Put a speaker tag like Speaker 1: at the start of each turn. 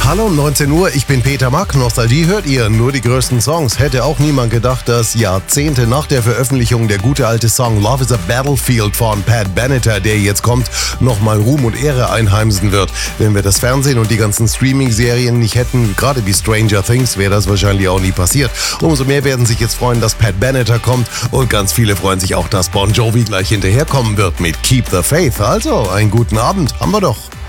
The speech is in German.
Speaker 1: Hallo um 19 Uhr, ich bin Peter Mack. Nostalgie hört ihr, nur die größten Songs. Hätte auch niemand gedacht, dass Jahrzehnte nach der Veröffentlichung der gute alte Song Love is a Battlefield von Pat Benatar, der jetzt kommt, nochmal Ruhm und Ehre einheimsen wird. Wenn wir das Fernsehen und die ganzen Streaming-Serien nicht hätten, gerade wie Stranger Things, wäre das wahrscheinlich auch nie passiert. Umso mehr werden sich jetzt freuen, dass Pat Benatar kommt, und ganz viele freuen sich auch, dass Bon Jovi gleich hinterherkommen wird mit Keep the Faith. Also, einen guten Abend haben wir doch.